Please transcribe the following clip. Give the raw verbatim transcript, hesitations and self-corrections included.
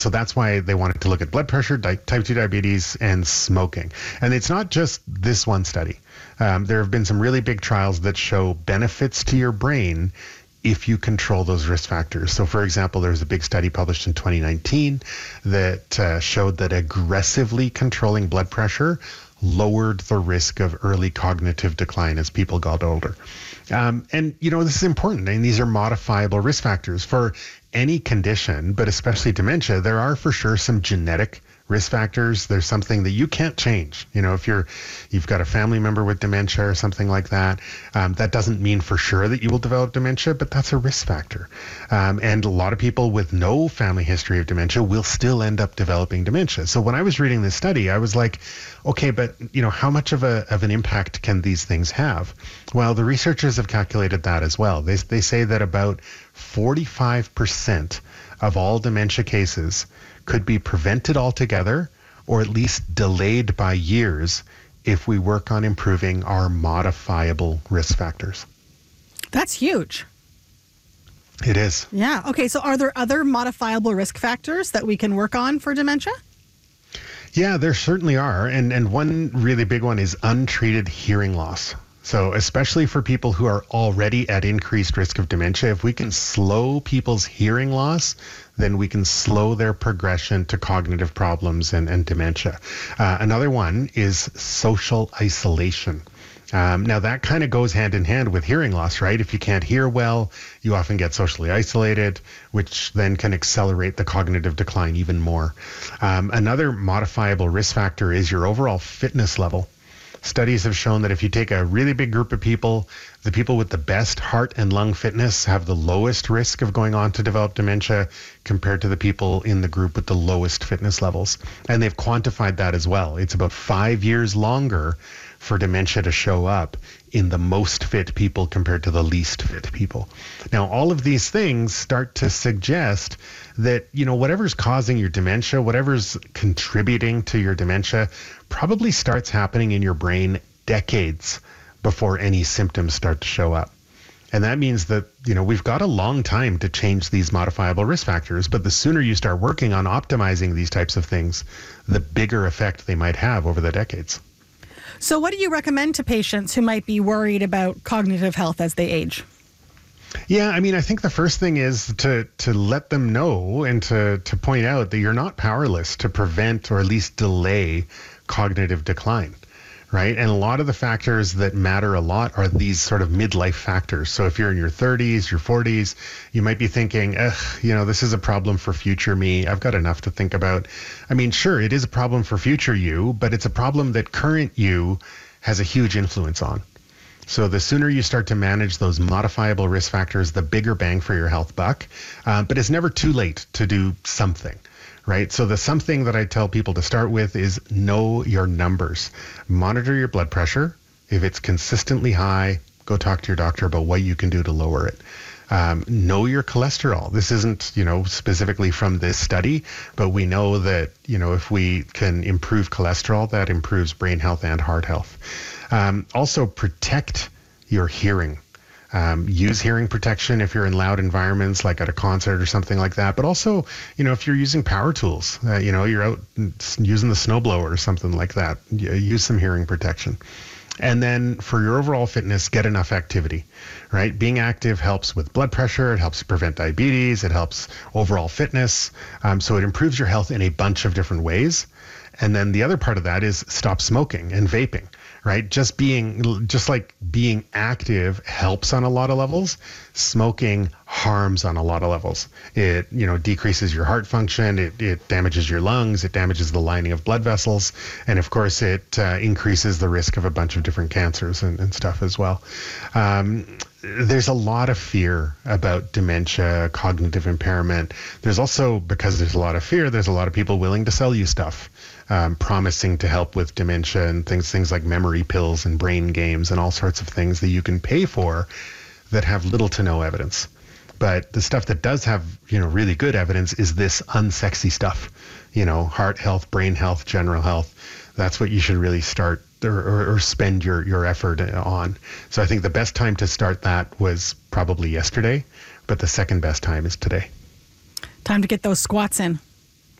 So that's why they wanted to look at blood pressure, di- type two diabetes, and smoking. And it's not just this one study. Um, there have been some really big trials that show benefits to your brain if you control those risk factors. So for example, there was a big study published in twenty nineteen that uh, showed that aggressively controlling blood pressure lowered the risk of early cognitive decline as people got older. Um, and, you know, this is important. I mean, these are modifiable risk factors for any condition, but especially dementia. There are for sure some genetic risk factors. There's something that you can't change. You know, if you're, you've got a family member with dementia or something like that, um, that doesn't mean for sure that you will develop dementia, but that's a risk factor. Um, and a lot of people with no family history of dementia will still end up developing dementia. So when I was reading this study, I was like, okay, but you know, how much of a of an impact can these things have? Well, the researchers have calculated that as well. They they say that about forty-five percent of all dementia cases could be prevented altogether, or at least delayed by years, if we work on improving our modifiable risk factors. That's huge. It is. Yeah. Okay. So are there other modifiable risk factors that we can work on for dementia? Yeah, there certainly are. And, and one really big one is untreated hearing loss. So especially for people who are already at increased risk of dementia, if we can slow people's hearing loss, then we can slow their progression to cognitive problems and, and dementia. Uh, another one is social isolation. Um, now that kind of goes hand in hand with hearing loss, right? If you can't hear well, you often get socially isolated, which then can accelerate the cognitive decline even more. Um, another modifiable risk factor is your overall fitness level. Studies have shown that if you take a really big group of people, the people with the best heart and lung fitness have the lowest risk of going on to develop dementia compared to the people in the group with the lowest fitness levels. And they've quantified that as well. It's about five years longer for dementia to show up in the most fit people compared to the least fit people. Now, all of these things start to suggest that, you know, whatever's causing your dementia, whatever's contributing to your dementia, probably starts happening in your brain decades before any symptoms start to show up. And that means that, you know, we've got a long time to change these modifiable risk factors, but the sooner you start working on optimizing these types of things, the bigger effect they might have over the decades. So what do you recommend to patients who might be worried about cognitive health as they age? Yeah, I mean, I think the first thing is to to let them know and to, to point out that you're not powerless to prevent or at least delay cognitive decline, right? And a lot of the factors that matter a lot are these sort of midlife factors. So if you're in your thirties, your forties, you might be thinking, ugh, you know, this is a problem for future me. I've got enough to think about. I mean, sure, it is a problem for future you, but it's a problem that current you has a huge influence on. So the sooner you start to manage those modifiable risk factors, the bigger bang for your health buck. Uh, but it's never too late to do something, right? So the something that I tell people to start with is know your numbers. Monitor your blood pressure. If it's consistently high, go talk to your doctor about what you can do to lower it. Um, know your cholesterol. This isn't, you know, specifically from this study, but we know that, you know, if we can improve cholesterol, that improves brain health and heart health. Um, also protect your hearing. Um, use hearing protection if you're in loud environments, like at a concert or something like that. But also, you know, if you're using power tools, uh, you know, you're out using the snowblower or something like that, use some hearing protection. And then for your overall fitness, get enough activity, right? Being active helps with blood pressure. It helps prevent diabetes. It helps overall fitness. Um, so it improves your health in a bunch of different ways. And then the other part of that is stop smoking and vaping, right? Just being, just like being active helps on a lot of levels, smoking harms on a lot of levels. It, you know, decreases your heart function. It, it damages your lungs. It damages the lining of blood vessels. And of course, it uh, increases the risk of a bunch of different cancers and, and stuff as well. Um, there's a lot of fear about dementia, cognitive impairment. There's also, because there's a lot of fear, there's a lot of people willing to sell you stuff, um, promising to help with dementia and things, things like memory pills and brain games and all sorts of things that you can pay for that have little to no evidence. But the stuff that does have, you know, really good evidence is this unsexy stuff, you know, heart health, brain health, general health. That's what you should really start or, or, or spend your, your effort on. So I think the best time to start that was probably yesterday, but the second best time is today. Time to get those squats in.